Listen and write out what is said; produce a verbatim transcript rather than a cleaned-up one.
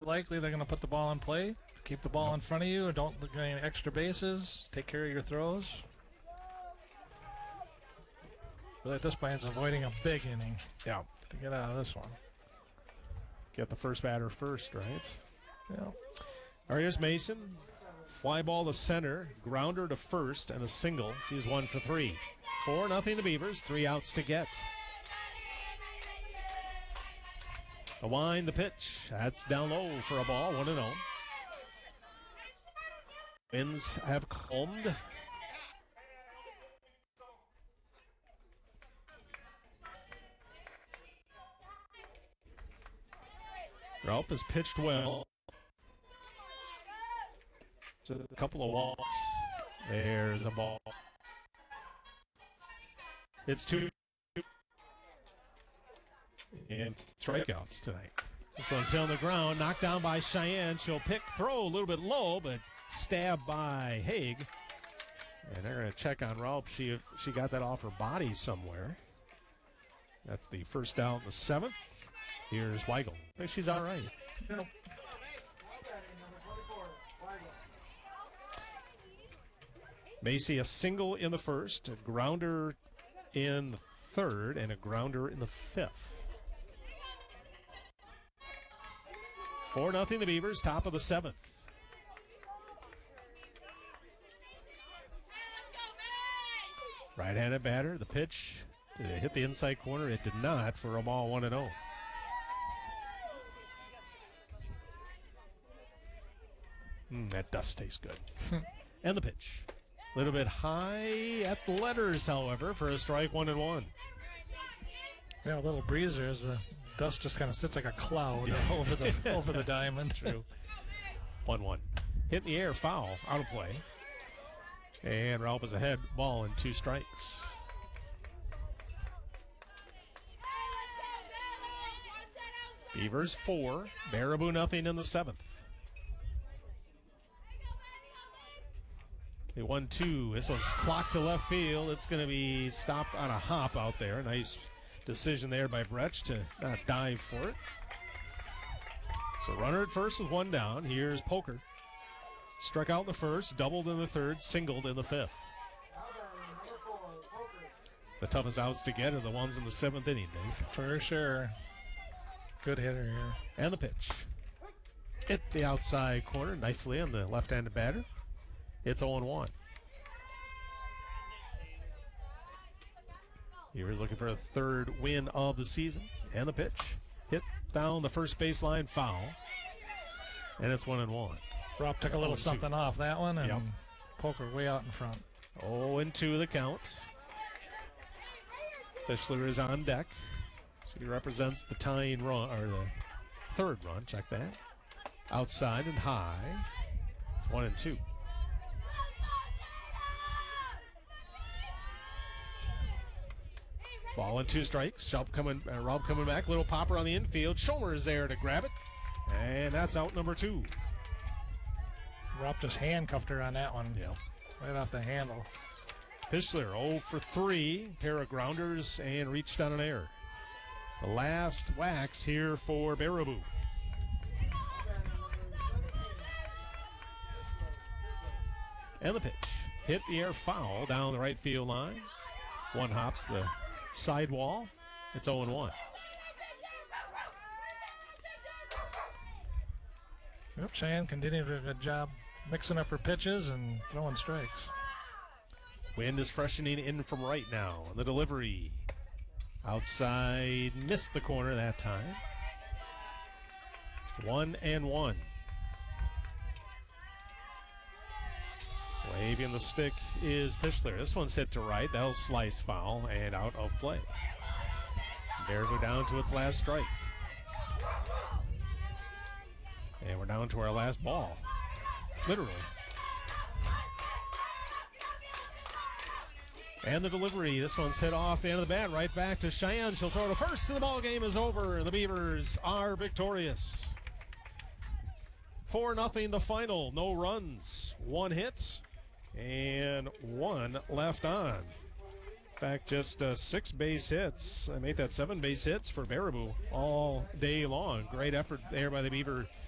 likely they're going to put the ball in play, keep the ball in front of you, and don't look at any extra bases, take care of your throws. Really, at this point, it's avoiding a big inning. Yeah. To get out of this one. Get the first batter first, right? Yeah. All right, here's Mason. Fly ball to center, grounder to first, and a single. He's one for three. Four nothing the Beavers, three outs to get. A wind, the pitch. That's down low for a ball, one and oh. Winds have calmed. Ralph has pitched well. Just a couple of walks. There's a ball. It's two and strikeouts tonight. This one's still on the ground, knocked down by Cheyenne. She'll pick, throw a little bit low, but stabbed by Haig. And they're going to check on Ralph. She she got that off her body somewhere. That's the first down, the seventh. Here's Weigel. I think she's all right. Macy, a single in the first, a grounder in the third, and a grounder in the fifth. four nothing the Beavers, top of the seventh. Right-handed batter, the pitch. Did it hit the inside corner? It did not for a ball one and oh. Mm, that dust tastes good. And the pitch. A little bit high at the letters, however, for a strike, one and one. Yeah, a little breezer as the dust just kind of sits like a cloud yeah. over the over the diamond. True. one one. Hit in the air, foul, out of play. And Ralph is ahead, ball and two strikes. Beavers four, Baraboo nothing in the seventh. The one two. This one's clocked to left field. It's going to be stopped on a hop out there. Nice decision there by Brecht to not dive for it. So runner at first with one down. Here's Poker. Struck out in the first, doubled in the third, singled in the fifth. The toughest outs to get are the ones in the seventh inning, Dave. For sure. Good hitter here. And the pitch. Hit the outside corner nicely on the left-handed batter. It's oh one. Here is looking for a third win of the season. And the pitch. Hit down the first baseline, foul. And it's one and one. Rob took a little something off that one, and yep. Poker way out in front. oh and two the count. Fischler is on deck. She represents the tying run, or the third run. Check that. Outside and high. It's one and two. Ball and two strikes. Shelp coming, uh, Rob coming back. Little popper on the infield. Schomer is there to grab it. And that's out number two. Rob just handcuffed her on that one. Yeah. Right off the handle. Fischler oh for three. Pair of grounders and reached on an error. The last wax here for Baraboo. And the pitch. Hit the air foul down the right field line. One hops the sidewall. It's oh and one. Yep, Cheyenne continued to do a good job mixing up her pitches and throwing strikes. Wind is freshening in from right now. The delivery. Outside, missed the corner that time. One and one. Waving the stick is Fischler. This one's hit to right. That'll slice foul and out of play. Bear go down to its last strike. And we're down to our last ball. Literally. And the delivery. This one's hit off the end of the bat. Right back to Cheyenne. She'll throw to first, and the ball game is over. The Beavers are victorious. four nothing the final. No runs. One hit. And one left on. In fact, just uh, six base hits. I made that seven base hits for Baraboo all day long. Great effort there by the Beaver